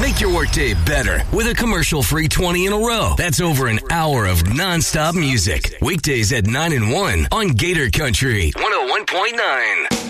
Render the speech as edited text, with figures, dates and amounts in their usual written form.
Make your workday better with a commercial-free 20 in a row. That's over an hour of nonstop music. Weekdays at 9 and 1 on Gator Country 101.9.